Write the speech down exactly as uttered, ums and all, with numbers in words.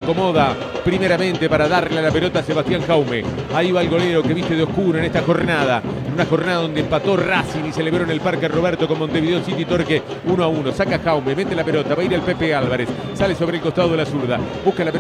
acomoda primeramente para darle a la pelota a Sebastián Jaume. Ahí va el golero que viste de oscuro en esta jornada. Una jornada donde empató Racing y celebró en el Parque Roberto con Montevideo City Torque uno a uno. Saca Jaume, mete la pelota, va a ir el Pepe Álvarez. Sale sobre el costado de la zurda. Busca la pelota.